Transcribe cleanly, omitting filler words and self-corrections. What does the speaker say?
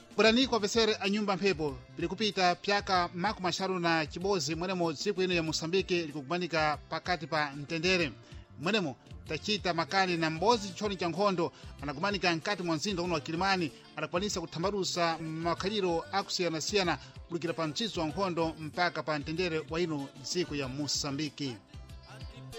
Purani kwa pesere a nyumba mphepo bilikupita pyaka maku masharu na chibozi mwenemo tsiku ino ya Mosambiki likukumanika pakati pa mtendere. Mwenemo tachita makani na mbozi choni cha nkhondo anakumanika nkati mwa mzinda uno wa Kilimani anakwanisa kuthambalusa makhaliro akusiyana-siyana kulikira pa mchizo wa nkhondo mpaka pa mtendere wa ino tsiku ya Mosambiki.